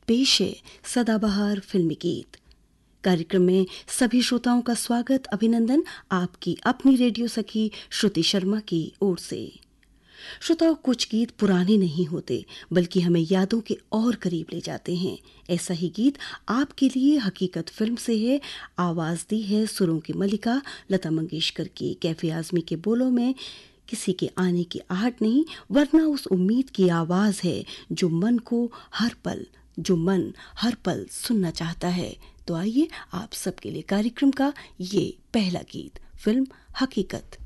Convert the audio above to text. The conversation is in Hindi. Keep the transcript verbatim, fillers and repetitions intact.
पेश है सदाबहार फिल्मी गीत। कार्यक्रम में सभी श्रोताओं का स्वागत, अभिनंदन आपकी अपनी रेडियो सखी श्रुति शर्मा की ओर से। श्रोताओं, कुछ गीत पुराने नहीं होते बल्कि हमें यादों के और करीब ले जाते हैं। ऐसा ही गीत आपके लिए हकीकत फिल्म से है। आवाज दी है सुरों की मलिका लता मंगेशकर की। कैफे आजमी के बोलों में किसी के आने की आहट नहीं, वरना उस उम्मीद की आवाज है जो मन को हर पल जो मन हर पल सुनना चाहता है। तो आइए आप सबके लिए कार्यक्रम का ये पहला गीत, फिल्म हकीकत।